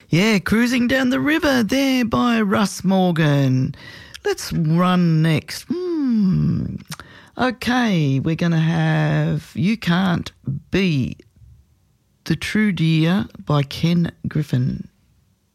Yeah, Cruising Down the River there by Russ Morgan. Let's run next. Okay, we're going to have You Can't Be the True Dear by Ken Griffin.